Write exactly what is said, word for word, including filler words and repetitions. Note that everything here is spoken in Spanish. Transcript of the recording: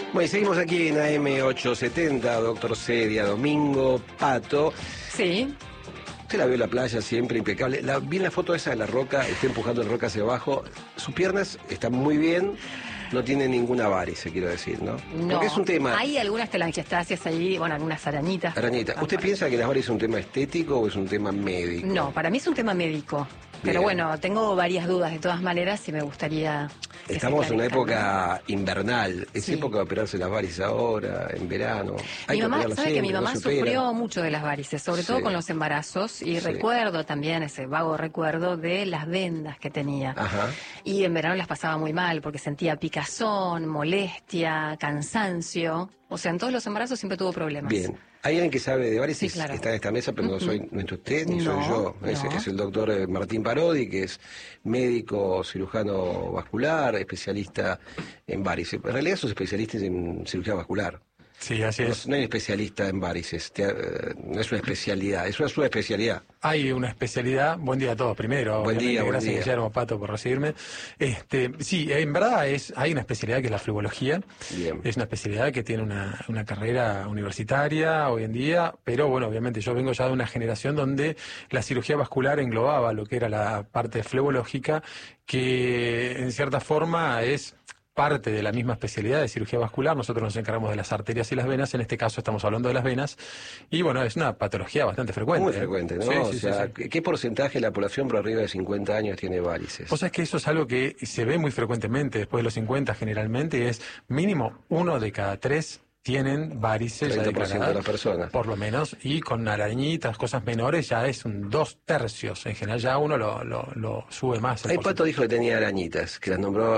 Bueno, y seguimos aquí en A M ochocientos setenta, doctor Cedia, Domingo, Pato. Sí. Usted la vio en la playa siempre, impecable. La, vi en la foto esa de la roca, está empujando la roca hacia abajo. Sus piernas están muy bien, no tiene ninguna varice, quiero decir, ¿no? No. Porque es un tema... Hay algunas telangiectasias ahí, bueno, algunas arañitas. Arañita. ¿Usted piensa que las varices es un tema estético o es un tema médico? No, para mí es un tema médico. Bien. Pero bueno, tengo varias dudas de todas maneras y me gustaría... que Estamos se en una esclarezcan, época invernal. Es Sí. época de operarse las varices ahora, en verano. Hay Mi que mamá, operarlas sabe que siempre, mi no mamá se opera. sufrió mucho de las varices, sobre todo Sí. con los embarazos, y Sí. recuerdo también ese vago recuerdo de las vendas que tenía. Ajá. Y en verano las pasaba muy mal porque sentía picazón, molestia, cansancio. O sea, en todos los embarazos siempre tuvo problemas. Bien. Hay alguien que sabe de varices, Sí, claro. está en esta mesa, pero no Ujú. soy no es usted ni No, soy yo. Es, no. es el doctor eh, Martín Parodi, que es médico cirujano vascular, especialista en varices. En realidad sos especialista en cirugía vascular. Sí, así No, es. no hay especialista en varices, te- eh, no es una especialidad, es una subespecialidad. Hay una especialidad. Buen día a todos primero. Buen obviamente. día, buen Gracias, día. Guillermo Pato, por recibirme. Este, sí, en verdad es hay una especialidad que es la flebología. Bien. Es una especialidad que tiene una, una carrera universitaria hoy en día, pero bueno, obviamente yo vengo ya de una generación donde la cirugía vascular englobaba lo que era la parte flebológica, que en cierta forma es parte de la misma especialidad de cirugía vascular. Nosotros nos encargamos de las arterias y las venas, en este caso estamos hablando de las venas, y bueno, es una patología bastante frecuente. Muy frecuente, ¿no? Sí, o sí, sí, sea, sí. ¿qué ¿qué porcentaje de la población por arriba de cincuenta años tiene varices? Vos sabés que eso es algo que se ve muy frecuentemente después de los cincuenta generalmente, es mínimo uno de cada tres tienen varices ya treinta por ciento de las declaradas, personas. por lo menos, y con arañitas, cosas menores, ya es un dos tercios. En general ya uno lo, lo, lo sube más. el Ahí porcentaje. Pato dijo que tenía arañitas, que las nombró